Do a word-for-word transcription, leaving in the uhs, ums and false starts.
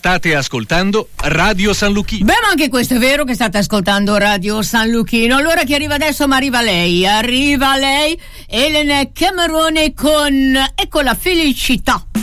State ascoltando Radio San Luchino. Beh, ma anche questo è vero che state ascoltando Radio San Luchino. Allora chi arriva adesso? Ma arriva lei, arriva lei, Elena Camerone con Ecco la felicità.